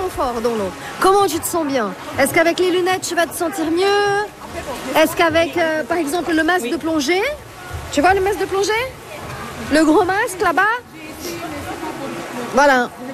fort dans l'eau. Comment tu te sens bien? Est-ce qu'avec les lunettes, tu vas te sentir mieux? Est-ce qu'avec, par exemple, le masque de plongée? Tu vois le masque de plongée? Le gros masque là-bas? Voilà.